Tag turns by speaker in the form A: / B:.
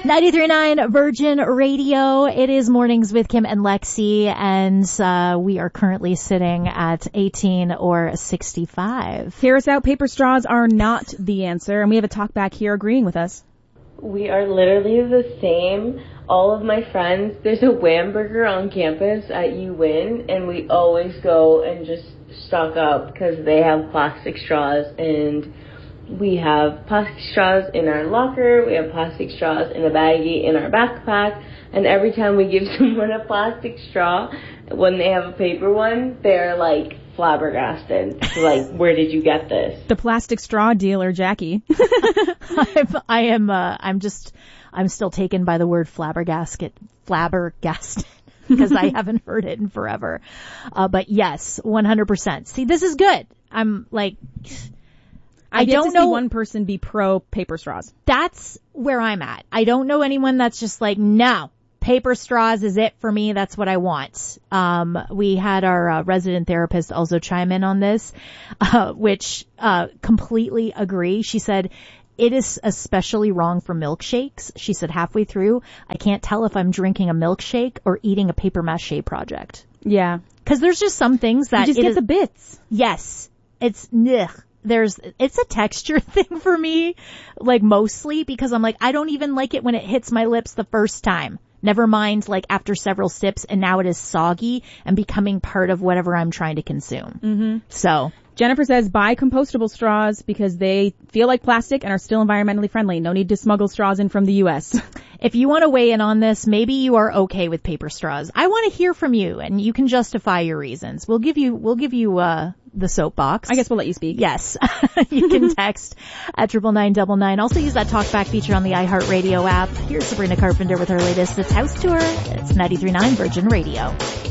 A: 93.9 Virgin Radio. It is Mornings with Kim and Lexi, and we are currently sitting at 18 or 65.
B: Hear us out. Paper straws are not the answer, and we have a talk back here agreeing with us.
C: We are literally the same. All of my friends, there's a Wham Burger on campus at UWin, and we always go and just stock up because they have plastic straws, and we have plastic straws in our locker, we have plastic straws in a baggie in our backpack, and every time we give someone a plastic straw, when they have a paper one, they're like flabbergasted. Like, where did you get this?
B: The plastic straw dealer, Jackie.
A: I'm still taken by the word flabbergasted, because I haven't heard it in forever. But yes, 100%. See, this is good. I'm like,
B: I don't know one person be pro paper straws.
A: That's where I'm at. I don't know anyone that's just like, no, paper straws is it for me. That's what I want. We had our resident therapist also chime in on this, which completely agree. She said, it is especially wrong for milkshakes. She said halfway through, I can't tell if I'm drinking a milkshake or eating a paper mache project.
B: Yeah.
A: Because there's just some things that...
B: You just get the bits.
A: Yes. It's a texture thing for me, like mostly, because I'm like, I don't even like it when it hits my lips the first time. Never mind, like after several sips, and now it is soggy and becoming part of whatever I'm trying to consume.
B: Mm-hmm.
A: So...
B: Jennifer says buy compostable straws because they feel like plastic and are still environmentally friendly. No need to smuggle straws in from the U.S.
A: If you want to weigh in on this, maybe you are okay with paper straws. I want to hear from you, and you can justify your reasons. We'll give you the soapbox.
B: I guess we'll let you speak.
A: Yes. You can text at 99999. Also use that talkback feature on the iHeartRadio app. Here's Sabrina Carpenter with her latest It's House Tour. It's 93.9 Virgin Radio.